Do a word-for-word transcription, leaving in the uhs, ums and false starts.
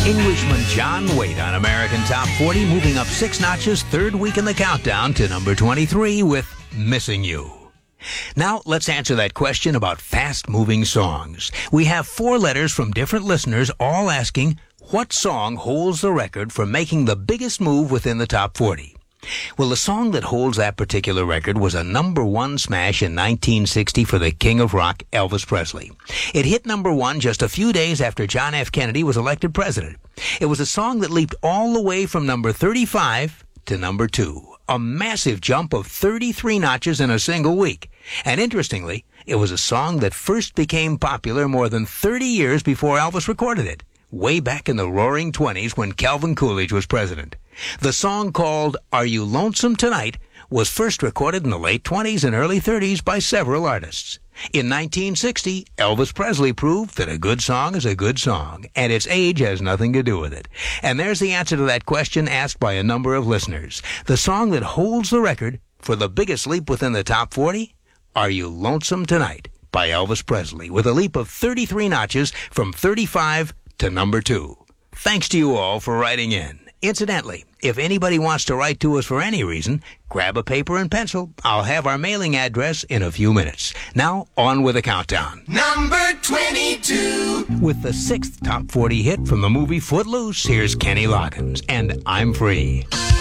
Englishman John Waite on American Top forty, moving up six notches, third week in the countdown to number twenty-three with Missing You. Now, let's answer that question about fast-moving songs. We have four letters from different listeners all asking, what song holds the record for making the biggest move within the top forty? Well, the song that holds that particular record was a number one smash in nineteen sixty for the king of rock, Elvis Presley. It hit number one just a few days after John F. Kennedy was elected president. It was a song that leaped all the way from number thirty-five to number two. A massive jump of thirty-three notches in a single week. And interestingly, it was a song that first became popular more than thirty years before Elvis recorded it, way back in the roaring twenties when Calvin Coolidge was president. The song called Are You Lonesome Tonight was first recorded in the late twenties and early thirties by several artists. In nineteen sixty, Elvis Presley proved that a good song is a good song, and its age has nothing to do with it. And there's the answer to that question asked by a number of listeners. The song that holds the record for the biggest leap within the top forty, Are You Lonesome Tonight, by Elvis Presley, with a leap of thirty-three notches from thirty-five to number two. Thanks to you all for writing in. Incidentally, if anybody wants to write to us for any reason, grab a paper and pencil. I'll have our mailing address in a few minutes. Now, on with the countdown. Number twenty-two. With the sixth top forty hit from the movie Footloose, here's Kenny Loggins and I'm Free.